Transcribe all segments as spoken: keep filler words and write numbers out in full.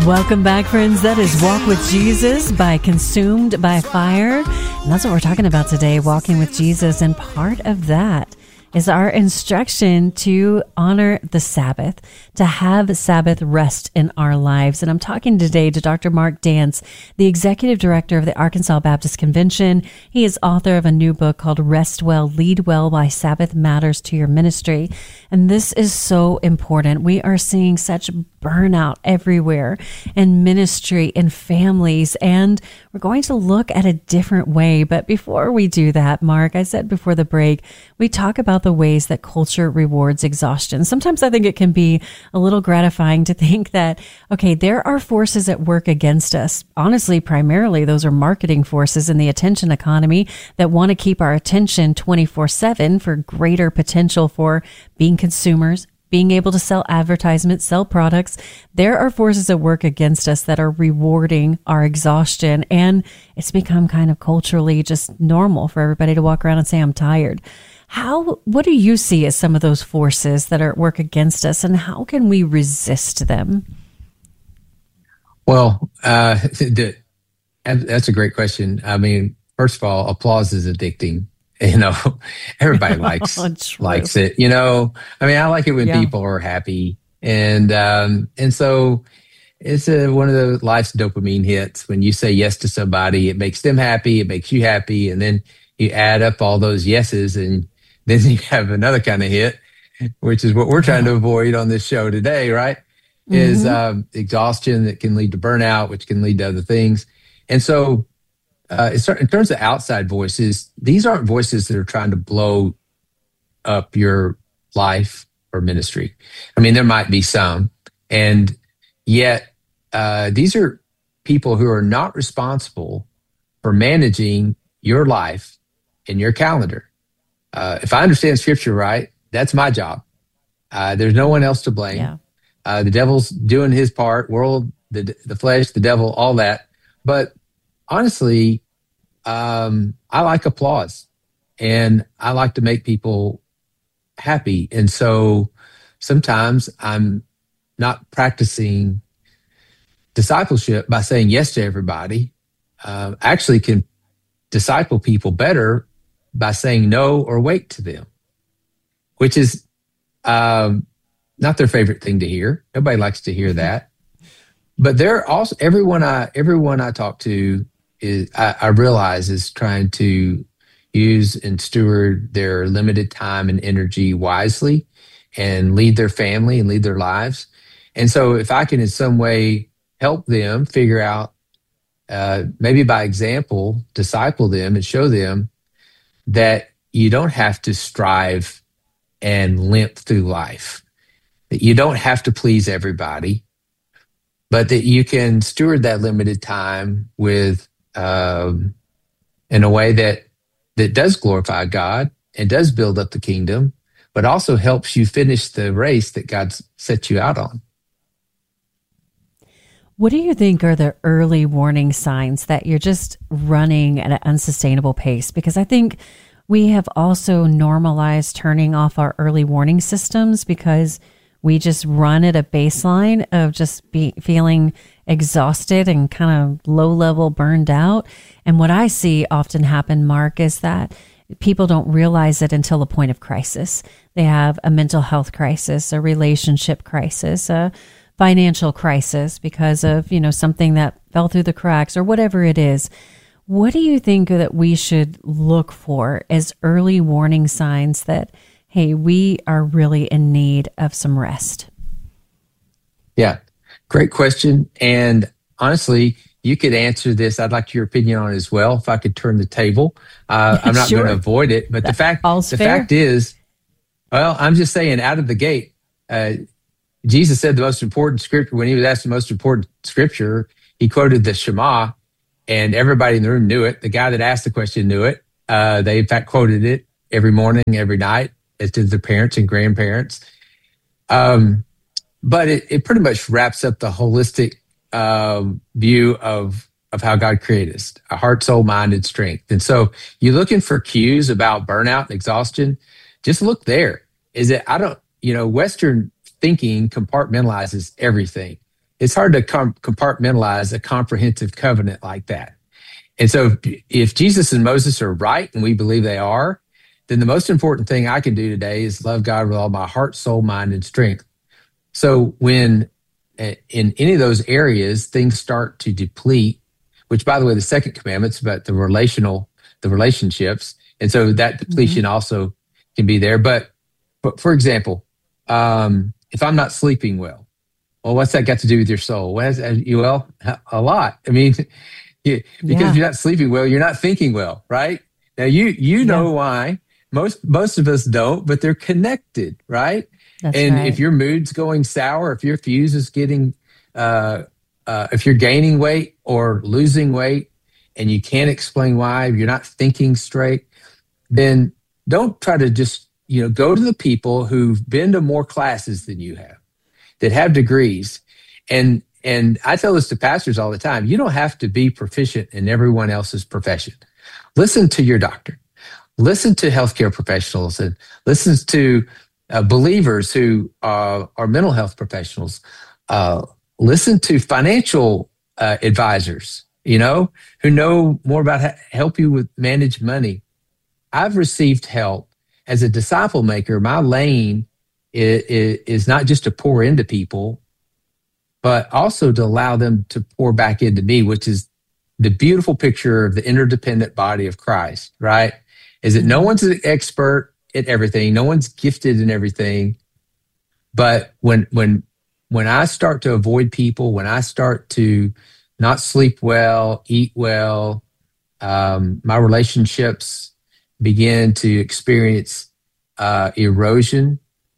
Welcome back, friends. That is Walk with Jesus by Consumed by Fire. And that's what we're talking about today, walking with Jesus. And part of that is our instruction to honor the Sabbath, to have Sabbath rest in our lives. And I'm talking today to Doctor Mark Dance, the Executive Director of the Arkansas Baptist Convention. He is author of a new book called Rest Well, Lead Well, Why Sabbath Matters to Your Ministry. And this is so important. We are seeing such burnout everywhere in ministry, in families, and we're going to look at a different way. But before we do that, Mark, I said before the break, we talk about the ways that culture rewards exhaustion. Sometimes I think it can be a little gratifying to think that, okay, there are forces at work against us. Honestly, primarily, those are marketing forces in the attention economy that want to keep our attention twenty-four seven for greater potential for being consumers, being able to sell advertisements, sell products. There are forces at work against us that are rewarding our exhaustion. And it's become kind of culturally just normal for everybody to walk around and say, I'm tired. How, what do you see as some of those forces that are at work against us, and how can we resist them? Well, uh, the, that's a great question. I mean, first of all, applause is addicting. You know, everybody likes likes it. You know, I mean, I like it when yeah. people are happy, and um, and so it's a, one of the life's dopamine hits. When you say yes to somebody, it makes them happy, it makes you happy, and then you add up all those yeses, and then you have another kind of hit, which is what we're trying to avoid on this show today, right? Mm-hmm. Is um, exhaustion that can lead to burnout, which can lead to other things, and so. Uh, in terms of outside voices, these aren't voices that are trying to blow up your life or ministry. I mean, there might be some, and yet uh, these are people who are not responsible for managing your life and your calendar. Uh, if I understand Scripture right, that's my job. Uh, there's no one else to blame. Yeah. Uh, the devil's doing his part, world, the the flesh, the devil, all that. But honestly, um, I like applause, and I like to make people happy. And so sometimes I'm not practicing discipleship by saying yes to everybody. Uh, actually can disciple people better by saying no or wait to them, which is um, not their favorite thing to hear. Nobody likes to hear that. But they're also everyone I everyone I talk to is I, I realize is trying to use and steward their limited time and energy wisely and lead their family and lead their lives. And so if I can in some way help them figure out, uh, maybe by example, disciple them and show them that you don't have to strive and limp through life, that you don't have to please everybody, but that you can steward that limited time with um, in a way that that does glorify God and does build up the kingdom, but also helps you finish the race that God's set you out on. What do you think are the early warning signs that you're just running at an unsustainable pace? Because I think we have also normalized turning off our early warning systems because we just run at a baseline of just be feeling exhausted and kind of low level burned out. And what I see often happen, Mark, is that people don't realize it until a point of crisis. They have a mental health crisis, a relationship crisis, a financial crisis because of, you know, something that fell through the cracks or whatever it is. What do you think that we should look for as early warning signs that, hey, we are really in need of some rest? Yeah, great question. And honestly, you could answer this. I'd like your opinion on it as well. If I could turn the table, uh, I'm not Sure. going to avoid it. But the fact, All's the fair. fact is, well, I'm just saying, out of the gate, uh, Jesus said the most important scripture when he was asked the most important scripture. He quoted the Shema, and everybody in the room knew it. The guy that asked the question knew it. Uh, they in fact quoted it every morning, every night, as did their parents and grandparents. Um, but it, it pretty much wraps up the holistic um, view of of how God created us, a heart, soul, mind, and strength. And so you're looking for cues about burnout and exhaustion, just look there. Is it, I don't, you know, Western thinking compartmentalizes everything. it's hard to com- compartmentalize a comprehensive covenant like that. And so if Jesus and Moses are right, and we believe they are, then the most important thing I can do today is love God with all my heart, soul, mind, and strength. So when uh, in any of those areas, things start to deplete, which, by the way, the second commandment's about the relational, the relationships. And so that depletion mm-hmm. also can be there. But, but for example, um, if I'm not sleeping well, well, what's that got to do with your soul? Well, well a lot. I mean, yeah, because yeah. you're not sleeping well, you're not thinking well, right? Now, you you know yeah. why. Most most of us don't, but they're connected, right? That's and right. if your mood's going sour, if your fuse is getting, uh, uh, if you're gaining weight or losing weight, and you can't explain why, you're not thinking straight, then don't try to just, you know, go to the people who've been to more classes than you have, that have degrees. And and I tell this to pastors all the time, you don't have to be proficient in everyone else's profession. Listen to your doctor. Listen to healthcare professionals, and listen to uh, believers who uh, are mental health professionals. Uh, listen to financial uh, advisors, you know, who know more about how to help you with manage money. I've received help as a disciple maker. My lane is, is not just to pour into people, but also to allow them to pour back into me, which is the beautiful picture of the interdependent body of Christ, right? Is that no one's an expert at everything. No one's gifted in everything. But when when when I start to avoid people, when I start to not sleep well, eat well, um, my relationships begin to experience uh, erosion,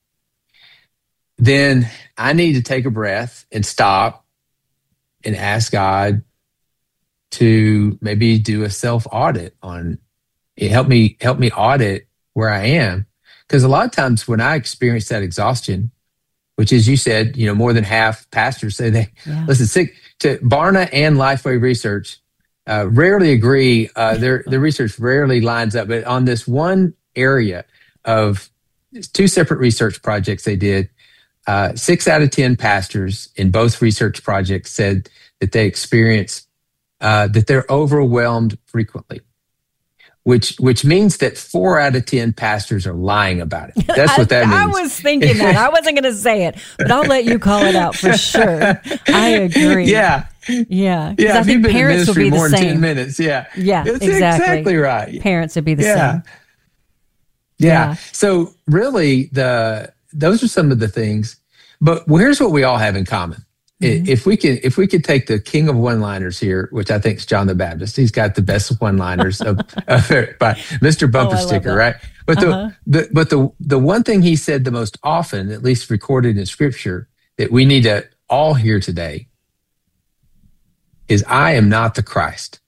then I need to take a breath and stop and ask God to maybe do a self-audit on it. Help me, help me audit where I am. Because a lot of times when I experience that exhaustion, which, as you said, you know, more than half pastors say they, yeah. listen, sick to Barna and Lifeway Research uh, rarely agree. Uh, their, their research rarely lines up, but on this one area of two separate research projects they did, uh, six out of ten pastors in both research projects said that they experience uh, that they're overwhelmed frequently. Which which means that four out of ten pastors are lying about it. That's what that I, means. I was thinking that. I wasn't going to say it, but I'll let you call it out for sure. I agree. Yeah. Yeah. Yeah. I think parents will be the more same. than ten minutes. Yeah. Yeah. That's exactly. exactly right. Parents would be the yeah. same. Yeah. Yeah. So really, the those are some of the things. But here's what we all have in common. Mm-hmm. If we can, if we could take the king of one-liners here, which I think is John the Baptist, he's got the best one-liners of, of by Mister Bumper oh, Sticker, right? But uh-huh. the, the but the the one thing he said the most often, at least recorded in Scripture, that we need to all hear today is, "I am not the Christ."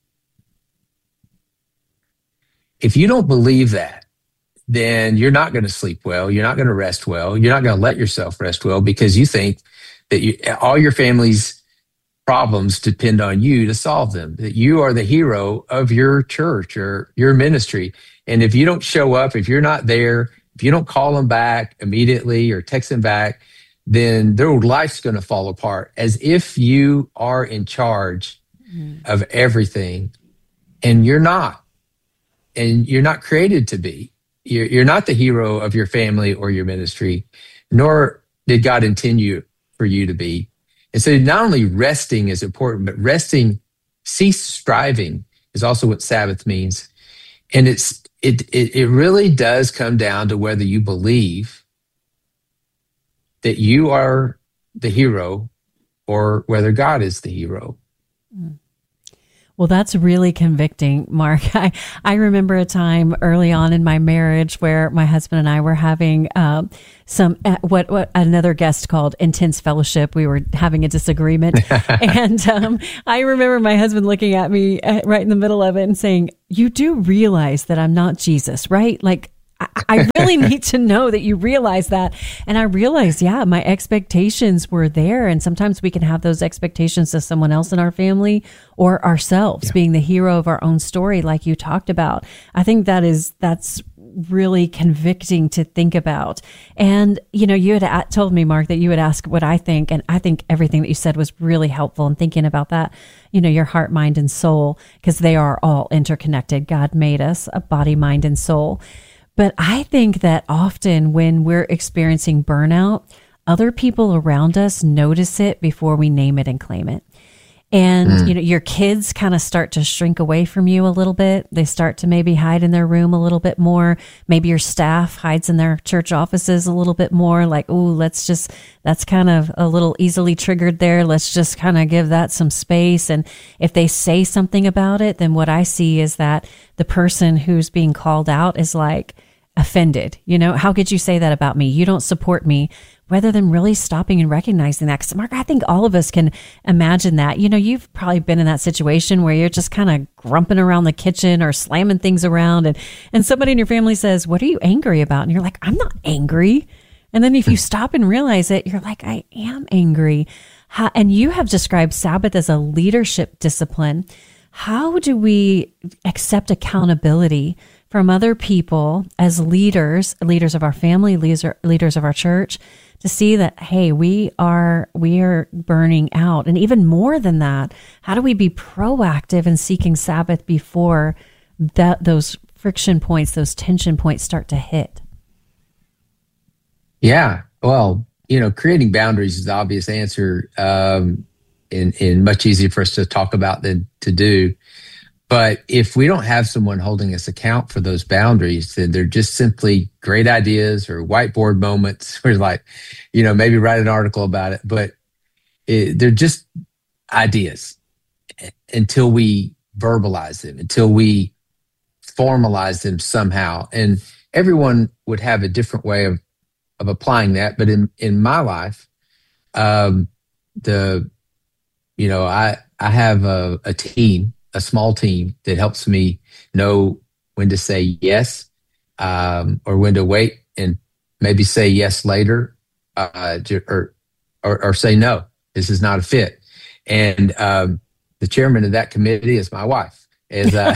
If you don't believe that, then you're not going to sleep well. You're not going to rest well. You're not going to let yourself rest well because you think that you, all your family's problems depend on you to solve them, that you are the hero of your church or your ministry. And if you don't show up, if you're not there, if you don't call them back immediately or text them back, then their life's going to fall apart as if you are in charge mm-hmm. of everything. And you're not. And you're not created to be. You're, you're not the hero of your family or your ministry, nor did God intend you for you to be. And so not only resting is important, but resting, cease striving is also what Sabbath means. And it's it it, it really does come down to whether you believe that you are the hero or whether God is the hero. Mm. Well, that's really convicting, Mark. I, I remember a time early on in my marriage where my husband and I were having um, some, uh, what, what another guest called intense fellowship. We were having a disagreement. and um, I remember my husband looking at me uh, right in the middle of it and saying, "You do realize that I'm not Jesus, right? Like, I really need to know that you realize that." And I realized, yeah, my expectations were there. And sometimes we can have those expectations of someone else in our family or ourselves yeah. being the hero of our own story, like you talked about. I think that is, that's really convicting to think about. And, you know, you had told me, Mark, that you would ask what I think. And I think everything that you said was really helpful in thinking about that, you know, your heart, mind, and soul, because they are all interconnected. God made us a body, mind, and soul. But I think that often when we're experiencing burnout, other people around us notice it before we name it and claim it. And, mm. you know, your kids kind of start to shrink away from you a little bit. They start to maybe hide in their room a little bit more. Maybe your staff hides in their church offices a little bit more. Like, ooh, let's just, that's kind of a little easily triggered there. Let's just kind of give that some space. And if they say something about it, then what I see is that the person who's being called out is like offended. You know, how could you say that about me? You don't support me. Rather than really stopping and recognizing that. Because, Mark, I think all of us can imagine that. You know, you've probably been in that situation where you're just kind of grumping around the kitchen or slamming things around. And, and somebody in your family says, what are you angry about? And you're like, I'm not angry. And then if you stop and realize it, you're like, I am angry. How, and you have described Sabbath as a leadership discipline. How do we accept accountability from other people as leaders, leaders of our family, leaders, leaders of our church, to see that, hey, we are we are burning out? And even more than that, how do we be proactive in seeking Sabbath before that those friction points, those tension points start to hit? Yeah, well, you know, creating boundaries is the obvious answer, um, and, and much easier for us to talk about than to do. But if we don't have someone holding us account for those boundaries, then they're just simply great ideas or whiteboard moments where, like, you know, maybe write an article about it, but it, they're just ideas until we verbalize them, until we formalize them somehow. And everyone would have a different way of, of applying that. But in, in my life, um, the, you know, I, I have a, a team, a small team that helps me know when to say yes, um, or when to wait and maybe say yes later, uh, or, or, or say, no, this is not a fit. And, um, the chairman of that committee is my wife. Is, uh,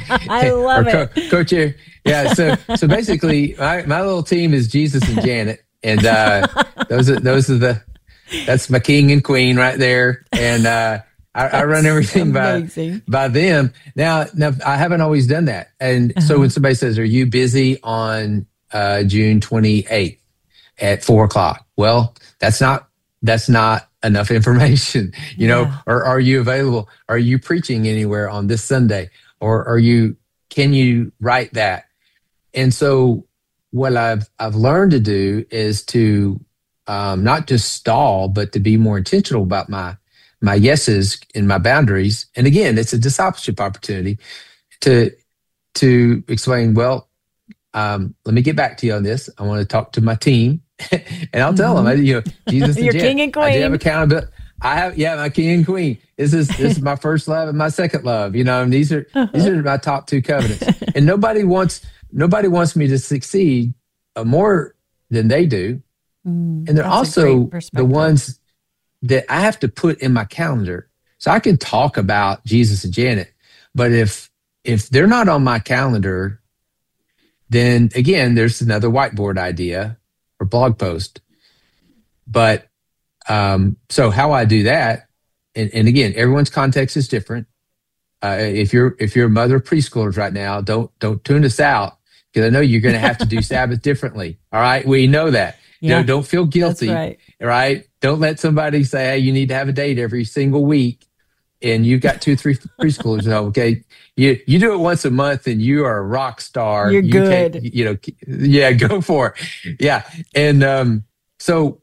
I love co- it. Co-chair. Yeah. So, so basically my, my little team is Jesus and Janet. And, uh, those are, those are the, that's my king and queen right there. And, uh, I, I run everything by, by them. Now, now, I haven't always done that. And uh-huh. so when somebody says, are you busy on uh, June twenty-eighth at four o'clock? Well, that's not, that's not enough information, you yeah. know, or are you available? Are you preaching anywhere on this Sunday? Or are you, can you write that? And so what I've, I've learned to do is to um, not just stall, but to be more intentional about my my yeses and my boundaries. And again, it's a discipleship opportunity to, to explain, well, um, let me get back to you on this. I want to talk to my team and I'll mm-hmm. tell them, I, you know, Jesus and Your Jen, king and queen. I do have accountability. I have, yeah, my king and queen. This is, this is my first love and my second love, you know, and these are, uh-huh. these are my top two covenants. And nobody wants, nobody wants me to succeed uh, more than they do. Mm, and they're also the ones that I have to put in my calendar. So I can talk about Jesus and Janet, but if if they're not on my calendar, then again, there's another whiteboard idea or blog post. But um, so how I do that, and, and again, everyone's context is different. Uh, if you're if you're a mother of preschoolers right now, don't don't tune us out, because I know you're going to have to do Sabbath differently. All right, we know that. Yeah, you know, don't feel guilty. That's right. Right? Don't let somebody say, hey, you need to have a date every single week and you've got two or three preschoolers. No, okay. You you do it once a month and you are a rock star. You're you good. Take, you know, yeah, go for it. Yeah. And um, so,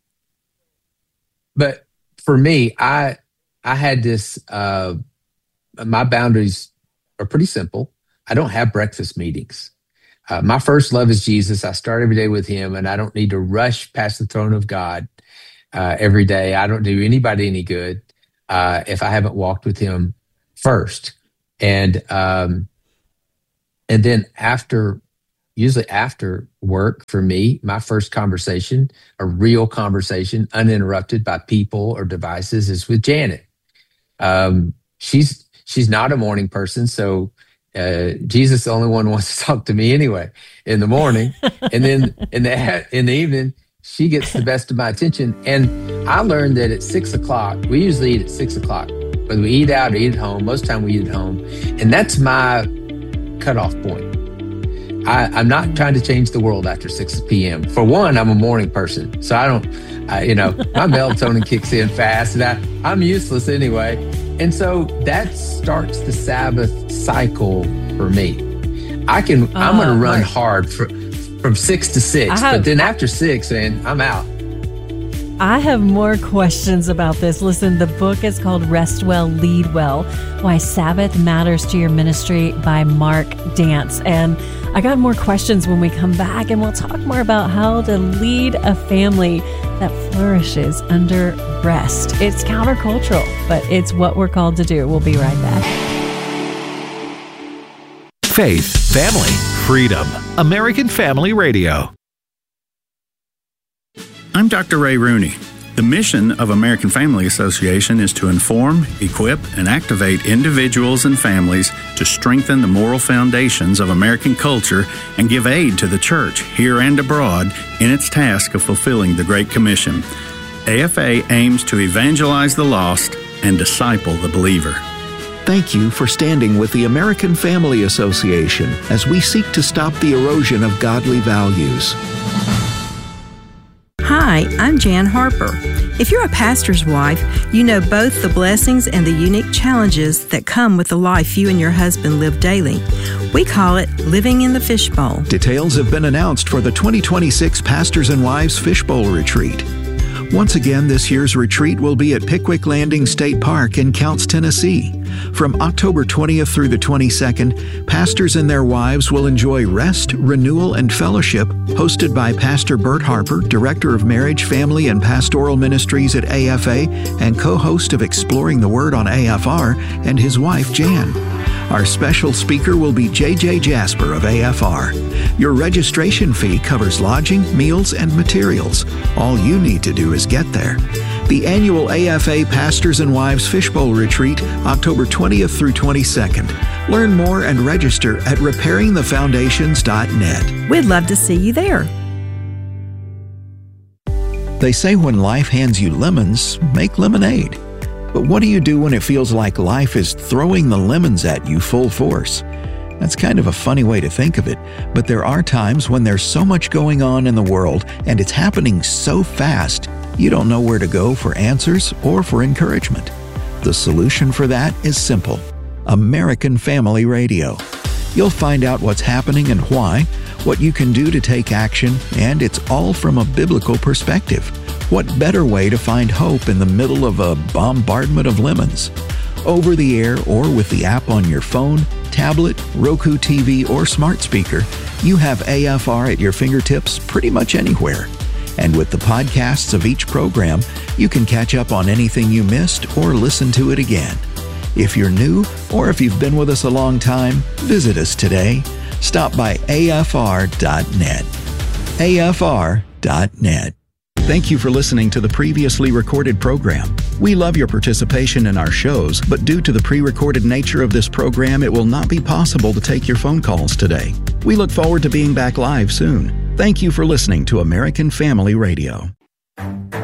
but for me, I I had this, uh, my boundaries are pretty simple. I don't have breakfast meetings. Uh, my first love is Jesus. I start every day with him, and I don't need to rush past the throne of God uh, every day. I don't do anybody any good uh, if I haven't walked with him first. And um, and then after, usually after work for me, my first conversation, a real conversation, uninterrupted by people or devices, is with Janet. Um, she's she's not a morning person, so uh, Jesus is the only one who wants to talk to me anyway in the morning. And then in the, in the evening, she gets the best of my attention. And I learned that at six o'clock, we usually eat at six o'clock, whether we eat out or eat at home. Most of the time we eat at home. And that's my cutoff point. I, I'm not trying to change the world after six p.m. For one, I'm a morning person. So I don't, I, you know, my melatonin kicks in fast and I, I'm useless anyway. And so that starts the Sabbath cycle for me. I can, uh, I'm going to run right. hard for, from six to six, have, but then after six, man, I'm out. I have more questions about this. Listen, the book is called Rest Well, Lead Well, Why Sabbath Matters to Your Ministry by Mark Dance. And I got more questions when we come back, and we'll talk more about how to lead a family that flourishes under rest. It's countercultural, but it's what we're called to do. We'll be right back. Faith, family, freedom. American Family Radio. I'm Doctor Ray Rooney. The mission of American Family Association is to inform, equip, and activate individuals and families to strengthen the moral foundations of American culture and give aid to the church, here and abroad, in its task of fulfilling the Great Commission. A F A aims to evangelize the lost and disciple the believer. Thank you for standing with the American Family Association as we seek to stop the erosion of godly values. Hi, I'm Jan Harper. If you're a pastor's wife, you know both the blessings and the unique challenges that come with the life you and your husband live daily. We call it living in the fishbowl. Details have been announced for the twenty twenty-six Pastors and Wives Fishbowl Retreat. Once again, this year's retreat will be at Pickwick Landing State Park in Counce, Tennessee. From October twentieth through the twenty-second, pastors and their wives will enjoy rest, renewal, and fellowship, hosted by Pastor Bert Harper, Director of Marriage, Family, and Pastoral Ministries at A F A and co-host of Exploring the Word on A F R, and his wife, Jan. Our special speaker will be J J Jasper of A F R. Your registration fee covers lodging, meals, and materials. All you need to do is get there. The annual A F A Pastors and Wives Fishbowl Retreat, October twentieth through twenty-second. Learn more and register at repairing the foundations dot net. We'd love to see you there. They say when life hands you lemons, make lemonade. But what do you do when it feels like life is throwing the lemons at you full force? That's kind of a funny way to think of it, but there are times when there's so much going on in the world and it's happening so fast, you don't know where to go for answers or for encouragement. The solution for that is simple: American Family Radio. You'll find out what's happening and why, what you can do to take action, and it's all from a biblical perspective. What better way to find hope in the middle of a bombardment of lemons? Over the air or with the app on your phone, tablet, Roku T V, or smart speaker, you have A F R at your fingertips pretty much anywhere. And with the podcasts of each program, you can catch up on anything you missed or listen to it again. If you're new or if you've been with us a long time, visit us today. Stop by A F R dot net. A F R dot net. Thank you for listening to the previously recorded program. We love your participation in our shows, but due to the pre-recorded nature of this program, it will not be possible to take your phone calls today. We look forward to being back live soon. Thank you for listening to American Family Radio.